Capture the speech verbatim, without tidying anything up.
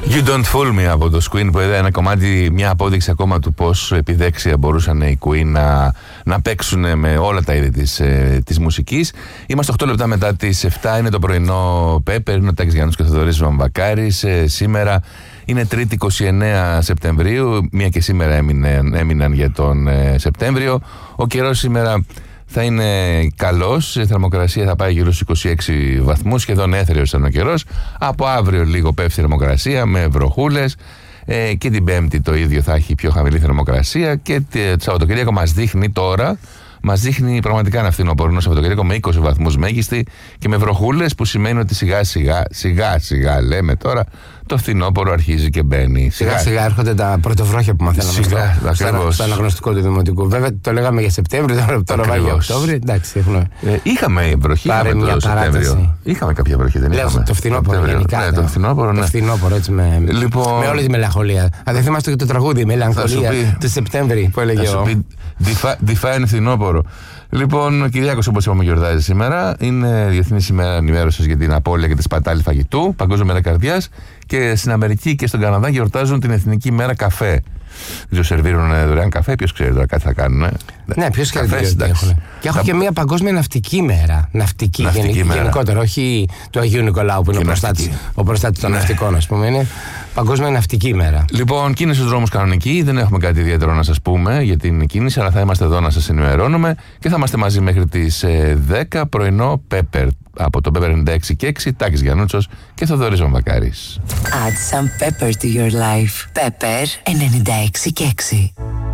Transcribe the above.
You Don't Fool Me από το Queen, που είδα ένα κομμάτι, μια απόδειξη ακόμα του πώς επιδέξια μπορούσαν οι Queen να, να παίξουν με όλα τα είδη της, ε, της μουσικής. Είμαστε οκτώ λεπτά μετά τις επτά, είναι το πρωινό Pepper, είναι ο Τάκης Γιάννους και ο Θοδωρής Βαμβακάρης. Ε, σήμερα είναι Τρίτη είκοσι εννέα Σεπτεμβρίου, μία και σήμερα έμεινε, έμειναν για τον ε, Σεπτέμβριο. Ο καιρός σήμερα θα είναι καλός, η θερμοκρασία θα πάει γύρω στους είκοσι έξι βαθμούς, σχεδόν έθριος ήταν ο καιρός. Από αύριο λίγο πέφτει η θερμοκρασία με βροχούλες, ε, και την Πέμπτη το ίδιο θα έχει πιο χαμηλή θερμοκρασία, και το Σαββατοκύριακο μας δείχνει τώρα, μας δείχνει πραγματικά ένα φθινόπωρο Σαββατοκύριακο με είκοσι βαθμούς μέγιστη και με βροχούλες, που σημαίνει ότι σιγά σιγά, σιγά σιγά λέμε τώρα, το φθινόπωρο αρχίζει και μπαίνει. Σιγά σιγά έρχονται τα πρωτοβρόχια που μαθαίναμε σιγά, στο, στο, στο αναγνωστικό του Δημοτικού. Βέβαια το λέγαμε για Σεπτέμβριο, τώρα, τώρα πάει για Οκτώβριο. Εντάξει, έχουμε. Ε, είχαμε βροχή, είχαμε μια το Σεπτέμβριο. Είχαμε κάποια βροχή, δεν Λέω, είχαμε? Το φθινόπωρο γενικά. Ναι, το φθινόπωρο, ναι. Το φθινόπωρο, έτσι με, λοιπόν, με όλη τη μελαγχολία. Αν δεν θυμάστε και το τραγούδι Μελαγχολία του Σεπτέμβρη που έλεγε ο. Define φθινόπωρο. Λοιπόν, ο Κυριάκος, όπως είπαμε, γιορτάζει σήμερα. Είναι Διεθνής ημέρα ενημέρωσης για την απώλεια και τη σπατάλη φαγητού, Παγκόσμια μέρα καρδιάς, και στην Αμερική και στον Καναδά γιορτάζουν την Εθνική ημέρα καφέ. Δεν σερβίρουν δωρεάν καφέ, ποιος ξέρει τώρα κάτι θα κάνουν. Ε? Ναι, ποιος ξέρει τι έχουν. Και έχω θα... και μια παγκόσμια ναυτική μέρα. Ναυτική, ναυτική γενικ... μέρα. Γενικότερα, όχι του Αγίου Νικολάου που είναι ο προστάτης, ο προστάτης των ναι. ναυτικών, ας πούμε. Είναι παγκόσμια ναυτική μέρα. Λοιπόν, κίνηση στους δρόμους κανονική. Δεν έχουμε κάτι ιδιαίτερο να σας πούμε για την κίνηση, αλλά θα είμαστε εδώ να σας ενημερώνουμε και θα είμαστε μαζί μέχρι τις δέκα. Πρωινό Pepper από το Pepper ενενήντα έξι και έξι, Τάκης Γιαννούτσος και Θοδωρής Βαμβακάρης. Add some pepper to your life. Pepper ενενήντα έξι και έξι.